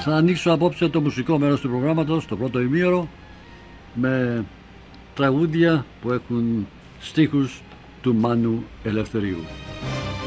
Θα ανοίξω απόψε το μουσικό μέρος του προγράμματος, το πρώτο ημίωρο, με τραγούδια που έχουν στίχους του Μάνου Ελευθερίου.